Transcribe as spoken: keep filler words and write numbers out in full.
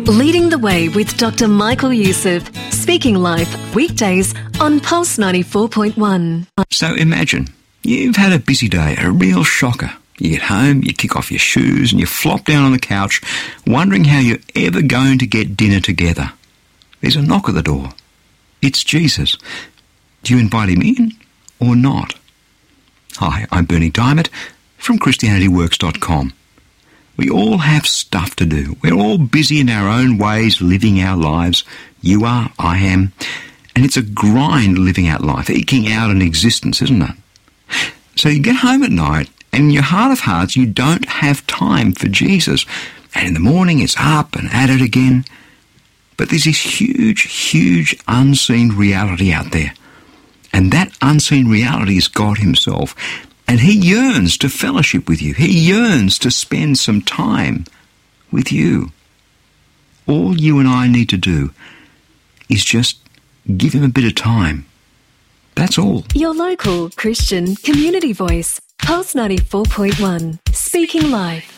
Leading the Way with Doctor Michael Youssef, Speaking Life, weekdays on Pulse ninety-four point one. So imagine, you've had a busy day, a real shocker. You get home, you kick off your shoes and you flop down on the couch, wondering how you're ever going to get dinner together. There's a knock at the door. It's Jesus. Do you invite him in or not? Hi, I'm Bernie Diamond from Christianity Works dot com. We all have stuff to do. We're all busy in our own ways, living our lives. You are, I am. And it's a grind living out life, eking out an existence, isn't it? So you get home at night, and in your heart of hearts, you don't have time for Jesus. And in the morning, it's up and at it again. But there's this huge, huge unseen reality out there. And that unseen reality is God himself. And he yearns to fellowship with you. He yearns to spend some time with you. All you and I need to do is just give him a bit of time. That's all. Your local Christian community voice, Pulse ninety-four point one, Speaking Life.